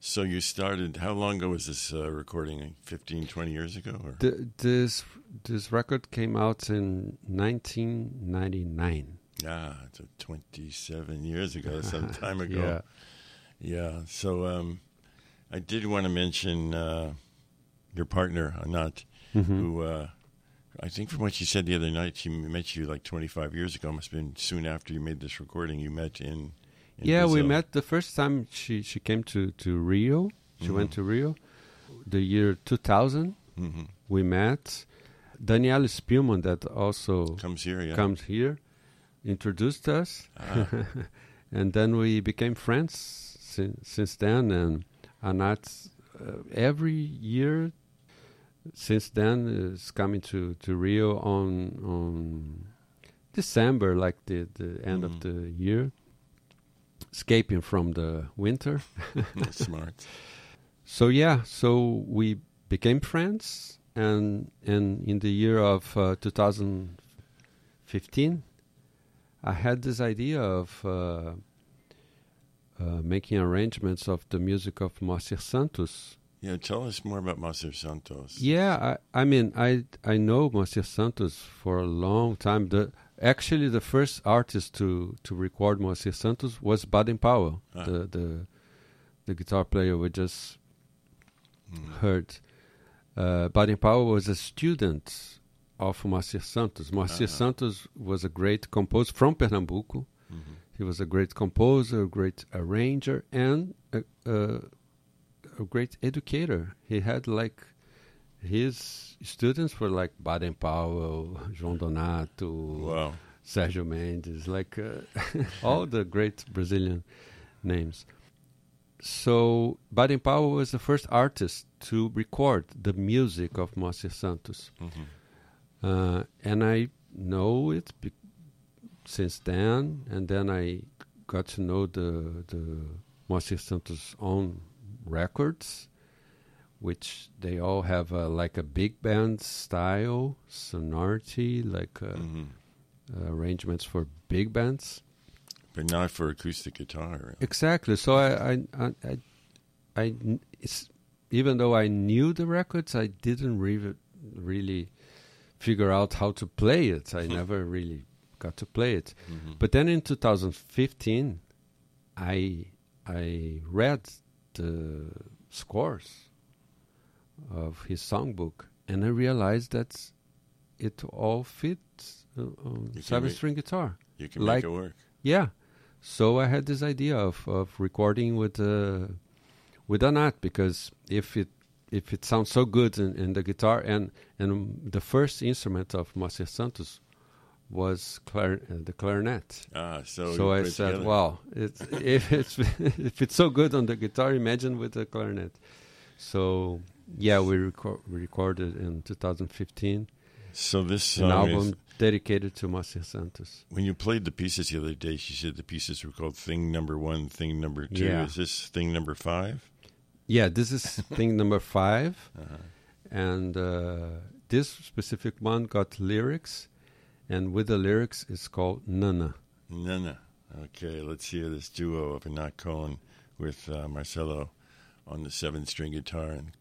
So you started, how long ago was this recording? 15, 20 years ago? Or? This record came out in 1999. Ah, so 27 years ago, some time ago. Yeah. So I did want to mention your partner, Anat, who I think from what she said the other night, she met you like 25 years ago. Must have been soon after you made this recording. You met in Brazil. We met the first time she came to Rio. She went to Rio. The year 2000, we met. Danielle Spielman, that also comes here, introduced us. And then we became friends since then. And Anat, every year since then, is coming to Rio on December, like the end of the year, escaping from the winter. That's smart. So we became friends, and in the year of 2015, I had this idea of making arrangements of the music of Moacir Santos. Yeah, tell us more about Moacir Santos. Yeah, I mean, I know Moacir Santos for a long time. Actually, the first artist to record Moacir Santos was Baden Powell, the guitar player we just heard. Baden Powell was a student of Moacir Santos. Moacir Santos was a great composer from Pernambuco. He was a great composer, a great arranger, and a great educator. He had his students were like Baden Powell, João Donato, Sérgio Mendes, all the great Brazilian names. So Baden Powell was the first artist to record the music of Moacir Santos. And I know it since then, and then I got to know the Moacir Santos' own records, which they all have a big band style, sonority, arrangements for big bands. But not for acoustic guitar. Really. Exactly. So I even though I knew the records, I didn't really figure out how to play it. I never really got to play it. But then in 2015, I read the scores of his songbook, and I realized that it all fits on 7-string guitar. You can make it work. Yeah. So I had this idea of recording with Anat, because if it sounds so good in the guitar, and the first instrument of Moacir Santos was the clarinet. So I said, together. Wow, if it's so good on the guitar, imagine with the clarinet. So we recorded in 2015. So this an album dedicated to Moacir Santos. When you played the pieces the other day, she said the pieces were called Thing Number 1, Thing Number 2. Yeah. Is this Thing Number 5? Yeah, this is Thing Number 5. And this specific one got lyrics, and with the lyrics it's called Nana. Nana. Okay, let's hear this duo of Anat Cohen with Marcelo on the 7-string guitar and